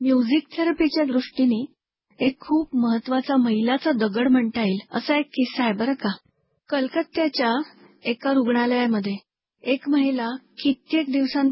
Music थेरपीच्या दृष्टीने एक खूप महत्वाचा मैलाचा दगड म्हणता येईल असा एक किस्सा आहे बरं का. कलकत्त्याच्या एका रुग्णालयामध्ये एक महिला कित्येक दिवसांपासून